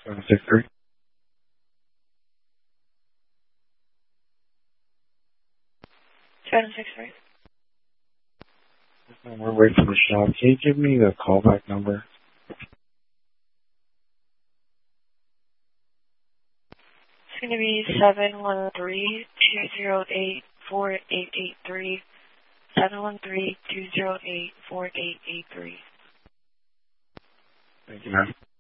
763. We're waiting for the shop. Can you give me the callback number? It's going to be 713-208-4883. 713-208-4883. Thank you, ma'am.